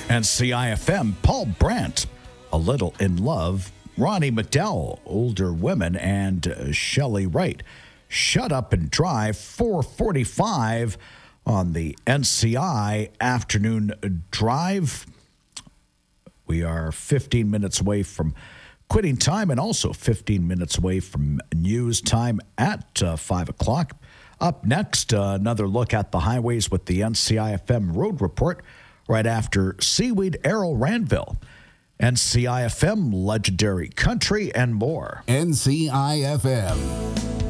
And CIFM, Paul Brandt, A Little in Love. Ronnie McDowell, Older Women, and Shelley Wright, Shut Up and Drive. 4:45 on the NCI Afternoon Drive. We are 15 minutes away from quitting time and also 15 minutes away from news time at 5 o'clock. Up next, another look at the highways with the NCIFM Road Report right after Seaweed Arrow Ranville. NCIFM, Legendary Country, and more. NCIFM.